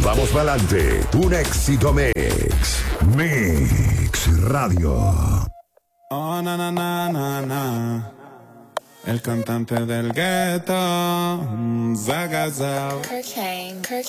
Vamos pa'lante. Un éxito mix. Mix Radio. Oh, na, na, na, na, na. El cantante del gueto, Zagazao.